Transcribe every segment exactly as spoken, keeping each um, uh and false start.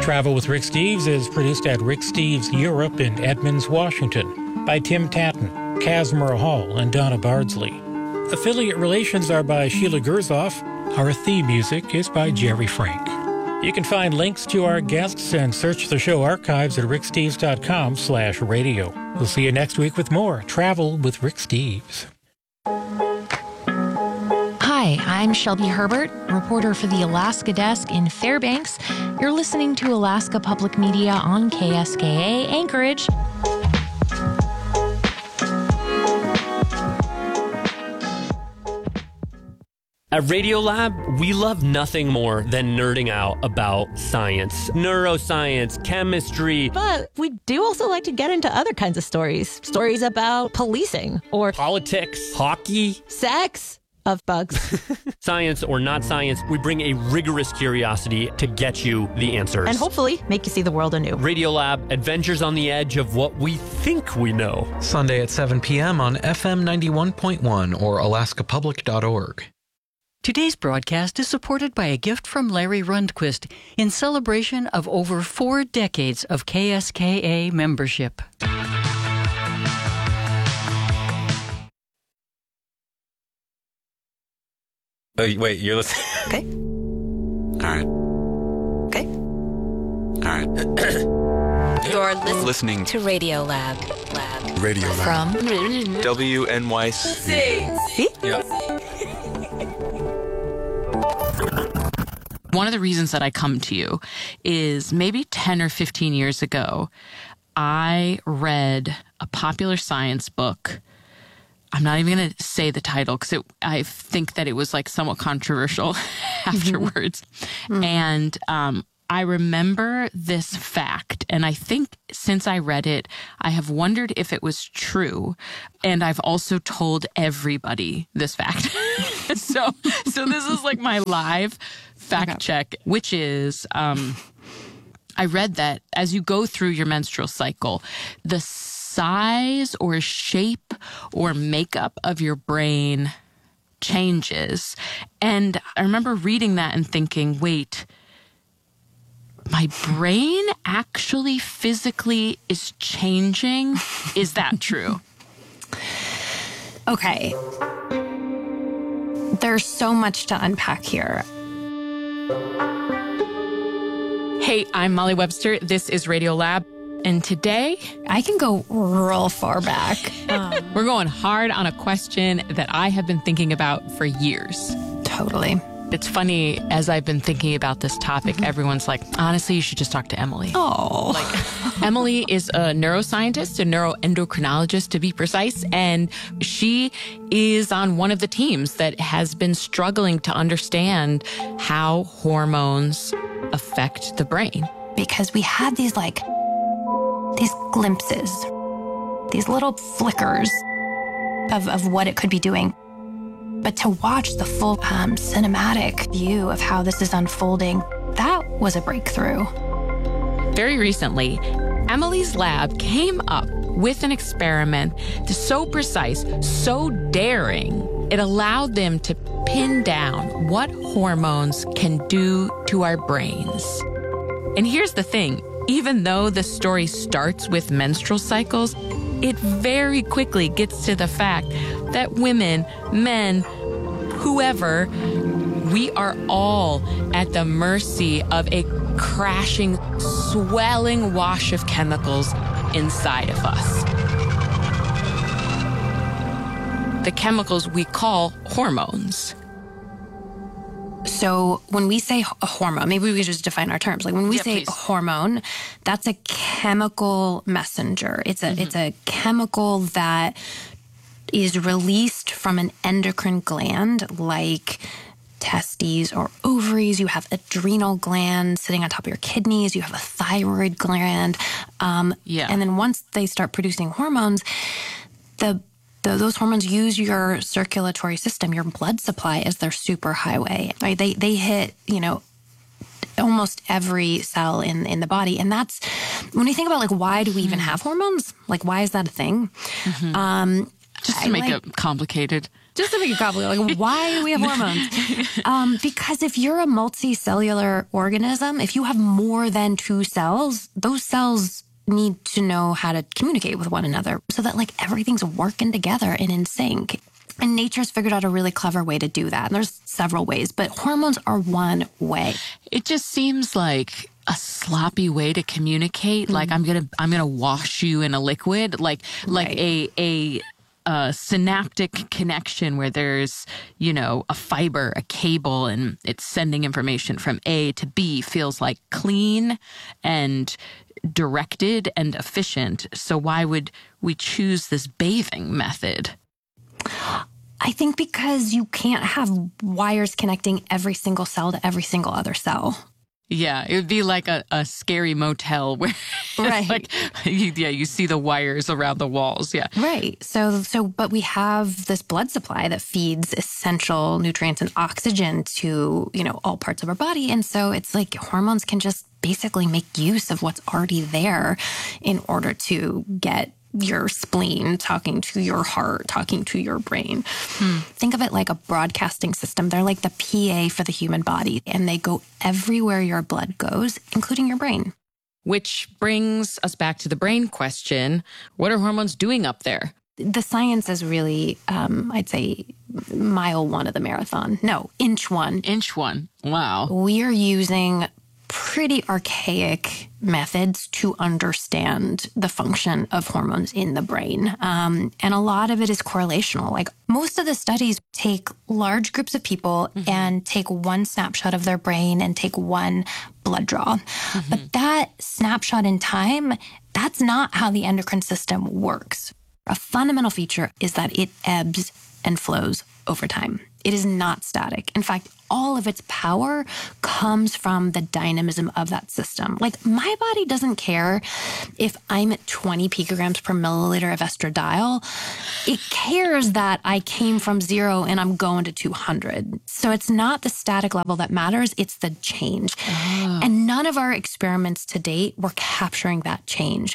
Travel with Rick Steves is produced at Rick Steves Europe in Edmonds, Washington, by Tim Tatton, Casimir Hall, and Donna Bardsley. Affiliate relations are by Sheila Gerzoff. Our theme music is by Jerry Frank. You can find links to our guests and search the show archives at ricksteves.com slash radio. We'll see you next week with more Travel with Rick Steves. Hi, I'm Shelby Herbert, reporter for the Alaska Desk in Fairbanks. You're listening to Alaska Public Media on K S K A Anchorage. At Radiolab, we love nothing more than nerding out about science, neuroscience, chemistry. But we do also like to get into other kinds of stories. Stories about policing or politics, hockey, sex of bugs. Science or not science, we bring a rigorous curiosity to get you the answers. And hopefully make you see the world anew. Radiolab, adventures on the edge of what we think we know. Sunday at seven p.m. on F M ninety-one point one or alaska public dot org. Today's broadcast is supported by a gift from Larry Rundquist in celebration of over four decades of K S K A membership. Oh, wait, you're listening? Okay. All right. Okay. All right. You're lis- listening to Radio Lab. Lab. Radio Lab. From W N Y C. See? Yep. One of the reasons that I come to you is maybe ten or fifteen years ago, I read a popular science book. I'm not even going to say the title because I think that it was like somewhat controversial afterwards. Mm-hmm. And um, I remember this fact. And I think since I read it, I have wondered if it was true. And I've also told everybody this fact. so, so this is like my live fact okay. check, which is um, I read that as you go through your menstrual cycle, the size or shape or makeup of your brain changes. And I remember reading that and thinking, wait, my brain actually physically is changing? Is that true? Okay. There's so much to unpack here. Hey, I'm Molly Webster. This is Radiolab. And today, I can go real far back. um, we're going hard on a question that I have been thinking about for years. Totally. It's funny, as I've been thinking about this topic, mm-hmm. everyone's like, honestly, you should just talk to Emily. Oh. Like, Emily is a neuroscientist, a neuroendocrinologist to be precise, and she is on one of the teams that has been struggling to understand how hormones affect the brain. Because we had these, like, these glimpses, these little flickers of, of what it could be doing. But to watch the full um, cinematic view of how this is unfolding, that was a breakthrough. Very recently, Emily's lab came up with an experiment that's so precise, so daring, it allowed them to pin down what hormones can do to our brains. And here's the thing, even though the story starts with menstrual cycles, it very quickly gets to the fact that women, men, whoever, we are all at the mercy of a crashing, swelling wash of chemicals inside of us. The chemicals we call hormones. So when we say a hormone, maybe we could just define our terms. Like when we yeah, say please. hormone, that's a chemical messenger. It's a mm-hmm. it's a chemical that is released from an endocrine gland like testes or ovaries. You have adrenal glands sitting on top of your kidneys. You have a thyroid gland. Um, yeah. And then once they start producing hormones, the The, those hormones use your circulatory system, your blood supply as their superhighway. Right? They they hit, you know, almost every cell in, in the body. And that's, when you think about, like, why do we even have hormones? Like, why is that a thing? Mm-hmm. Um, Just to I make like, it complicated. Just to make it complicated, like why do we have hormones? Um, because if you're a multicellular organism, if you have more than two cells, those cells need to know how to communicate with one another so that like everything's working together and in sync. And nature's figured out a really clever way to do that. And there's several ways, but hormones are one way. It just seems like a sloppy way to communicate. Mm-hmm. Like I'm gonna I'm gonna wash you in a liquid. Like like right. a a a synaptic connection where there's, you know, a fiber, a cable, and it's sending information from A to B feels like clean and directed and efficient. So why would we choose this bathing method? I think because you can't have wires connecting every single cell to every single other cell. Yeah, it would be like a, a scary motel where, right? like, you, yeah, you see the wires around the walls. Yeah, right. So, so, but we have this blood supply that feeds essential nutrients and oxygen to, you know, all parts of our body, and so it's like hormones can just basically make use of what's already there in order to get your spleen talking to your heart, talking to your brain. Hmm. Think of it like a broadcasting system. They're like the P A for the human body, and they go everywhere your blood goes, including your brain. Which brings us back to the brain question. What are hormones doing up there? The science is really, um, I'd say, mile one of the marathon. No, inch one. Inch one. Wow. We are using pretty archaic methods to understand the function of hormones in the brain. Um, and a lot of it is correlational. Like most of the studies take large groups of people mm-hmm. and take one snapshot of their brain and take one blood draw. Mm-hmm. But that snapshot in time, that's not how the endocrine system works. A fundamental feature is that it ebbs and flows over time. It is not static. In fact, all of its power comes from the dynamism of that system. Like my body doesn't care if I'm at twenty picograms per milliliter of estradiol. It cares that I came from zero and I'm going to two hundred. So it's not the static level that matters, it's the change. Oh. And none of our experiments to date were capturing that change.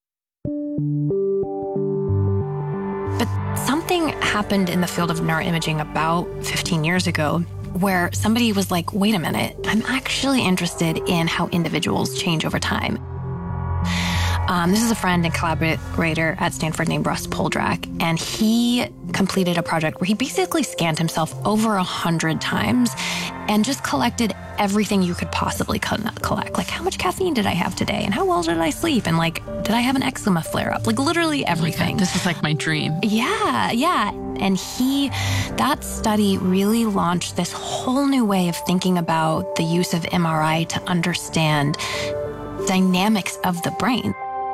But something happened in the field of neuroimaging about fifteen years ago where somebody was like, wait a minute, I'm actually interested in how individuals change over time. Um, this is a friend and collaborator at Stanford named Russ Poldrack, and he completed a project where he basically scanned himself over a hundred times and just collected everything you could possibly collect. Like, how much caffeine did I have today? And how well did I sleep? And like, did I have an eczema flare up? Like literally everything. Oh my God, this is like my dream. Yeah, yeah. And he, that study really launched this whole new way of thinking about the use of M R I to understand dynamics of the brain.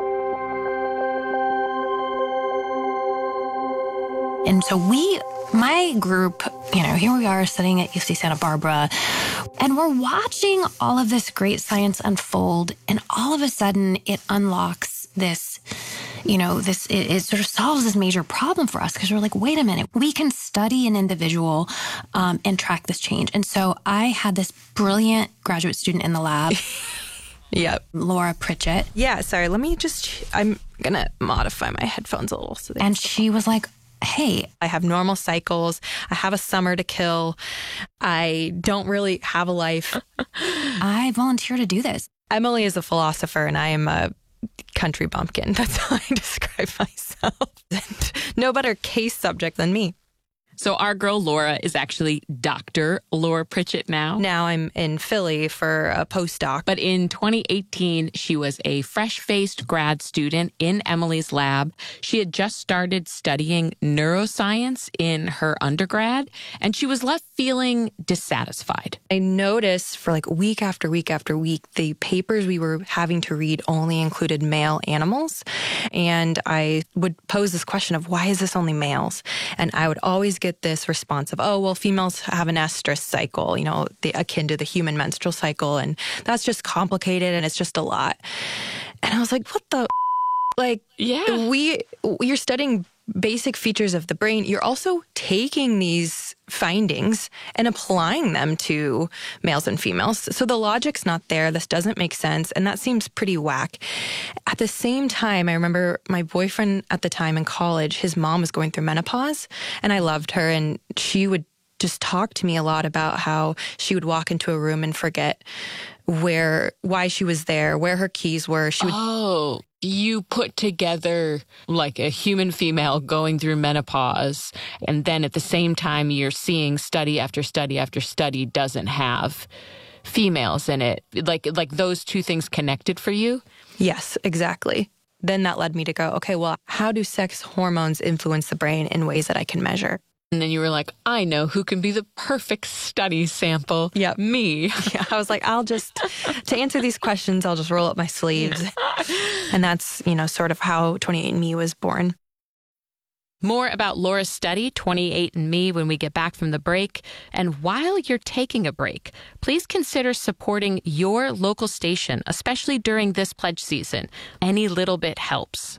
And so we, my group, you know, here we are studying at U C Santa Barbara, and we're watching all of this great science unfold, and all of a sudden it unlocks this, you know, this, it, it sort of solves this major problem for us because we're like, wait a minute, we can study an individual um, and track this change. And so I had this brilliant graduate student in the lab. Yep. Laura Pritchett. Yeah, sorry, let me just, I'm going to modify my headphones a little. So they and she was like, hey, I have normal cycles. I have a summer to kill. I don't really have a life. I volunteer to do this. Emily is a philosopher and I am a country bumpkin. That's how I describe myself. And no better case subject than me. So our girl Laura is actually Doctor Laura Pritchett now. Now I'm in Philly for a postdoc. But in twenty eighteen, she was a fresh-faced grad student in Emily's lab. She had just started studying neuroscience in her undergrad, and she was left feeling dissatisfied. I noticed for like week after week after week, the papers we were having to read only included male animals. And I would pose this question of, why is this only males? And I would always get this response of, oh, well, females have an estrous cycle, you know, the, akin to the human menstrual cycle. And that's just complicated and it's just a lot. And I was like, what the, like, yeah, we, you're studying basic features of the brain, you're also taking these findings and applying them to males and females. So the logic's not there. This doesn't make sense. And that seems pretty whack. At the same time, I remember my boyfriend at the time in college, his mom was going through menopause, and I loved her, and she would just talk to me a lot about how she would walk into a room and forget where, why she was there, where her keys were. She would, oh, you put together like a human female going through menopause, and then at the same time you're seeing study after study after study doesn't have females in it. Like, like those two things connected for you? Yes, exactly. Then that led me to go, okay, well, how do sex hormones influence the brain in ways that I can measure? And then you were like, I know who can be the perfect study sample. Yeah. Me. Yeah, I was like, I'll just, to answer these questions, I'll just roll up my sleeves. And that's, you know, sort of how twenty-eight and me was born. More about Laura's study, twenty-eight and me, when we get back from the break. And while you're taking a break, please consider supporting your local station, especially during this pledge season. Any little bit helps.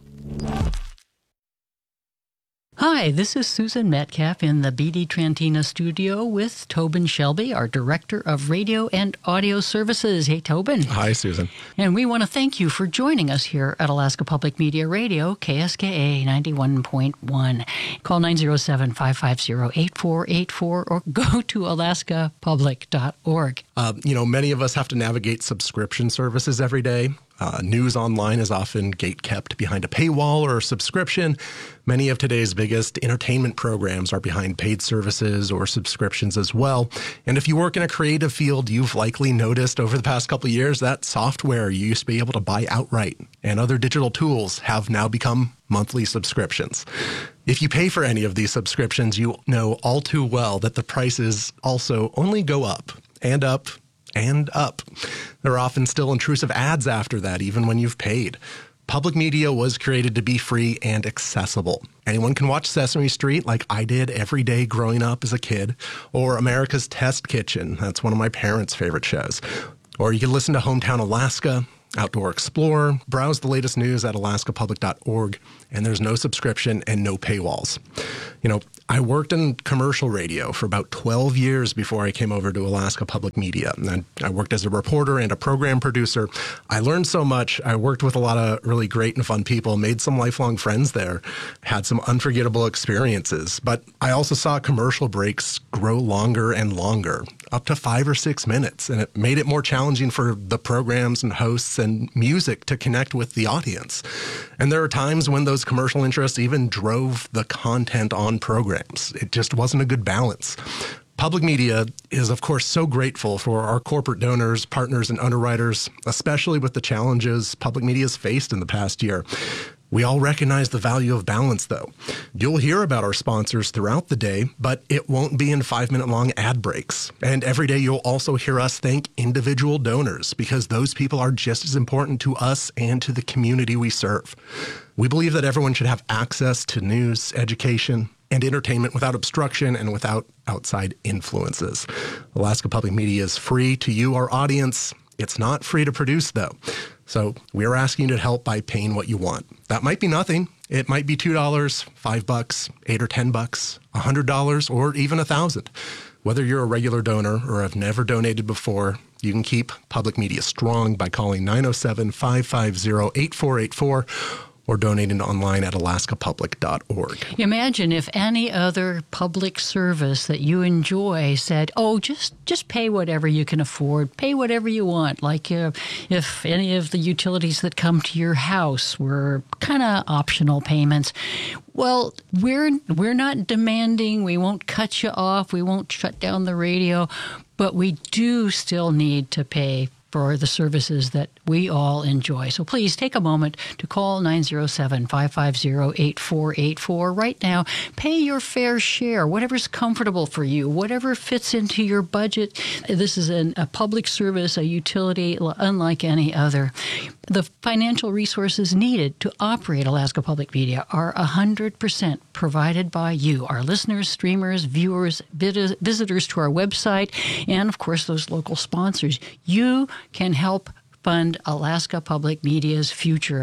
Hi, this is Susan Metcalf in the B D Trantina studio with Tobin Shelby, our Director of Radio and Audio Services. Hey, Tobin. Hi, Susan. And we want to thank you for joining us here at Alaska Public Media Radio, K S K A ninety-one point one. Call nine oh seven, five five oh, eight four eight four or go to alaska public dot org. Uh, you know, many of us have to navigate subscription services every day. Uh, news online is often gate-kept behind a paywall or a subscription. Many of today's biggest entertainment programs are behind paid services or subscriptions as well. And if you work in a creative field, you've likely noticed over the past couple of years that software you used to be able to buy outright and other digital tools have now become monthly subscriptions. If you pay for any of these subscriptions, you know all too well that the prices also only go up and up and up. There are often still intrusive ads after that, even when you've paid. Public media was created to be free and accessible. Anyone can watch Sesame Street like I did every day growing up as a kid, or America's Test Kitchen. That's one of my parents' favorite shows. Or you can listen to Hometown Alaska, Outdoor Explorer, browse the latest news at alaska public dot org, and there's no subscription and no paywalls. You know, I worked in commercial radio for about twelve years before I came over to Alaska Public Media. And I worked as a reporter and a program producer. I learned so much. I worked with a lot of really great and fun people, made some lifelong friends there, had some unforgettable experiences. But I also saw commercial breaks grow longer and longer, up to five or six minutes. And it made it more challenging for the programs and hosts and music to connect with the audience. And there are times when those commercial interests even drove the content on programs. It just wasn't a good balance. Public media is, of course, so grateful for our corporate donors, partners, and underwriters, especially with the challenges public media has faced in the past year. We all recognize the value of balance, though. You'll hear about our sponsors throughout the day, but it won't be in five-minute long ad breaks. And every day you'll also hear us thank individual donors, because those people are just as important to us and to the community we serve. We believe that everyone should have access to news, education, and entertainment without obstruction and without outside influences. Alaska Public Media is free to you, our audience. It's not free to produce, though. So we're asking you to help by paying what you want. That might be nothing. It might be two dollars, five bucks, eight or ten bucks, one hundred dollars, or even a thousand. Whether you're a regular donor or have never donated before, you can keep public media strong by calling nine oh seven, five five oh, eight four eight four or donating online at alaska public dot org. Imagine if any other public service that you enjoy said, oh, just just pay whatever you can afford, pay whatever you want. Like uh, if any of the utilities that come to your house were kind of optional payments. Well, we're we're not demanding, we won't cut you off, we won't shut down the radio, but we do still need to pay for the services that we all enjoy. So please take a moment to call nine oh seven, five five oh, eight four eight four right now. Pay your fair share, whatever's comfortable for you, whatever fits into your budget. This is an, a public service, a utility unlike any other. The financial resources needed to operate Alaska Public Media are one hundred percent provided by you, our listeners, streamers, viewers, visitors to our website, and, of course, those local sponsors. You can help fund Alaska Public Media's future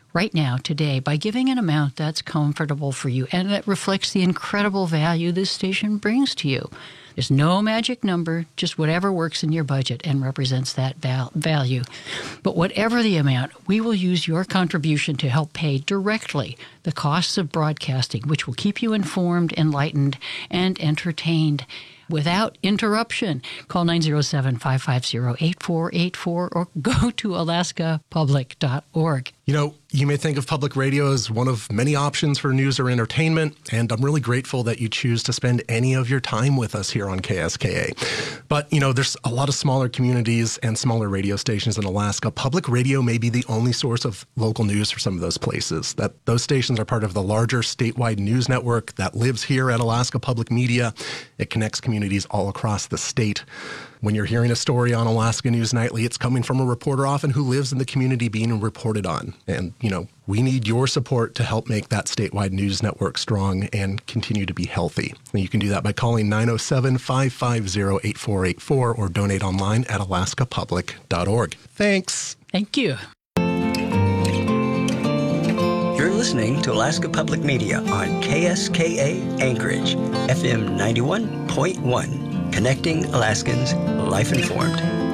right now, today, by giving an amount that's comfortable for you and that reflects the incredible value this station brings to you. There's no magic number, just whatever works in your budget and represents that val- value. But whatever the amount, we will use your contribution to help pay directly the costs of broadcasting, which will keep you informed, enlightened, and entertained without interruption. Call nine zero seven, five five zero, eight four eight four or go to alaska public dot org. You know, you may think of public radio as one of many options for news or entertainment, and I'm really grateful that you choose to spend any of your time with us here on K S K A. But, you know, there's a lot of smaller communities and smaller radio stations in Alaska. Public radio may be the only source of local news for some of those places. That those stations are part of the larger statewide news network that lives here at Alaska Public Media. It connects communities all across the state. When you're hearing a story on Alaska News Nightly, it's coming from a reporter often who lives in the community being reported on. And, you know, we need your support to help make that statewide news network strong and continue to be healthy. And you can do that by calling nine oh seven, five five zero, eight four eight four or donate online at alaska public dot org. Thanks. Thank you. You're listening to Alaska Public Media on K S K A Anchorage, F M ninety-one point one. Connecting Alaskans, life informed.